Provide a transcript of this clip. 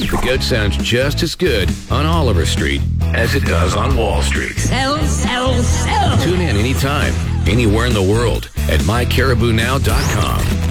The good sounds just as good on Oliver Street as it does on Wall Street. Sell, sell, sell. Tune in anytime, anywhere in the world at mycaribounow.com.